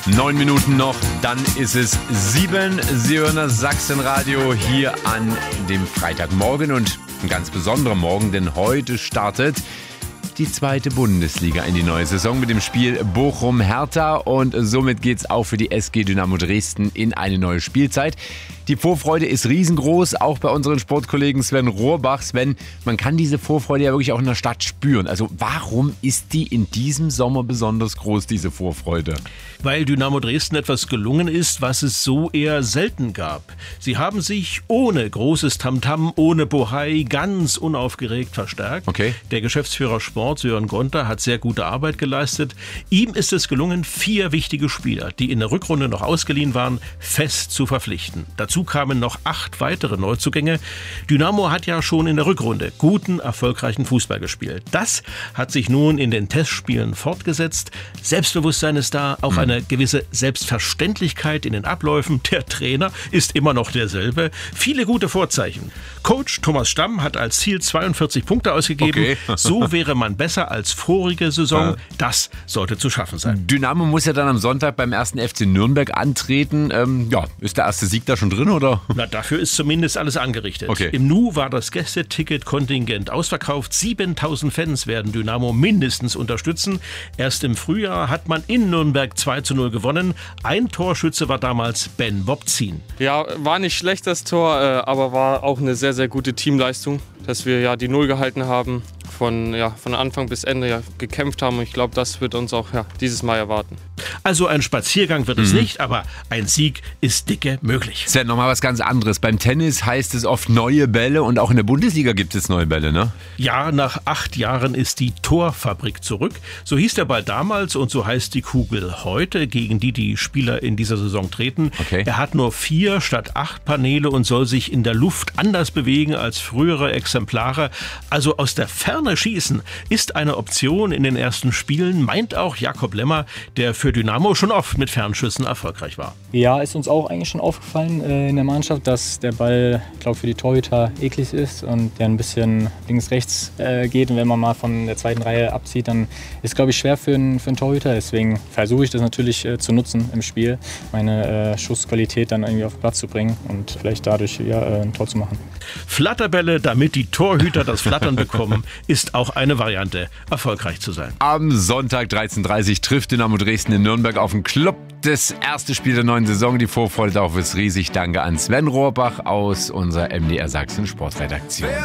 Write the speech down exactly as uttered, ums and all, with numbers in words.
Neun Minuten noch, dann ist es sieben. Sie hören das Sachsenradio hier an dem Freitagmorgen und ein ganz besonderer Morgen, denn heute startet die zweite Bundesliga in die neue Saison mit dem Spiel Bochum-Hertha und somit geht's auch für die S G Dynamo Dresden in eine neue Spielzeit. Die Vorfreude ist riesengroß, auch bei unseren Sportkollegen Sven Rohrbach. Sven, man kann diese Vorfreude ja wirklich auch in der Stadt spüren. Also warum ist die in diesem Sommer besonders groß, diese Vorfreude? Weil Dynamo Dresden etwas gelungen ist, was es so eher selten gab. Sie haben sich ohne großes Tamtam, ohne Bohai, ganz unaufgeregt verstärkt. Okay. Der Geschäftsführer Sport, Sören Gonter, hat sehr gute Arbeit geleistet. Ihm ist es gelungen, vier wichtige Spieler, die in der Rückrunde noch ausgeliehen waren, fest zu verpflichten. Dazu kamen noch acht weitere Neuzugänge. Dynamo hat ja schon in der Rückrunde guten, erfolgreichen Fußball gespielt. Das hat sich nun in den Testspielen fortgesetzt. Selbstbewusstsein ist da, auch eine gewisse Selbstverständlichkeit in den Abläufen. Der Trainer ist immer noch derselbe. Viele gute Vorzeichen. Coach Thomas Stamm hat als Ziel zweiundvierzig Punkte ausgegeben. Okay. So wäre man besser als vorige Saison. Das sollte zu schaffen sein. Dynamo muss ja dann am Sonntag beim ersten F C Nürnberg antreten. Ähm, ja, ist der erste Sieg da schon drin, oder? Na, dafür ist zumindest alles angerichtet. Okay. Im Nu war das Gästeticket-Kontingent ausverkauft. siebentausend Fans werden Dynamo mindestens unterstützen. Erst im Frühjahr hat man in Nürnberg zwei zu null gewonnen. Ein Torschütze war damals Ben Wobzin. Ja, war nicht schlecht das Tor, aber war auch eine sehr, sehr gute Teamleistung, dass wir ja die Null gehalten haben, von, ja, von Anfang bis Ende ja, gekämpft haben. Und ich glaube, das wird uns auch ja, dieses Mal erwarten. Also ein Spaziergang wird es nicht, aber ein Sieg ist dicke möglich. Sven, nochmal was ganz anderes. Beim Tennis heißt es oft neue Bälle und auch in der Bundesliga gibt es neue Bälle, ne? Ja, nach acht Jahren ist die Torfabrik zurück. So hieß der Ball damals und so heißt die Kugel heute, gegen die die Spieler in dieser Saison treten. Okay. Er hat nur vier statt acht Paneele und soll sich in der Luft anders bewegen als frühere Exemplare. Also aus der Ferne schießen ist eine Option in den ersten Spielen, meint auch Jakob Lemmer, der für Dynamo schon oft mit Fernschüssen erfolgreich war. Ja, ist uns auch eigentlich schon aufgefallen äh, in der Mannschaft, dass der Ball, ich glaube, für die Torhüter eklig ist und der ein bisschen links-rechts äh, geht. Und wenn man mal von der zweiten Reihe abzieht, dann ist es, glaube ich, schwer für einen, für einen Torhüter. Deswegen versuche ich das natürlich äh, zu nutzen im Spiel, meine äh, Schussqualität dann irgendwie auf den Platz zu bringen und vielleicht dadurch ja, äh, ein Tor zu machen. Flatterbälle, damit die Torhüter das Flattern bekommen, ist auch eine Variante, erfolgreich zu sein. Am Sonntag dreizehn Uhr dreißig trifft Dynamo Dresden in Nürnberg auf den Club. Das erste Spiel der neuen Saison. Die Vorfreude darauf ist riesig. Danke an Sven Rohrbach aus unserer M D R Sachsen Sportredaktion.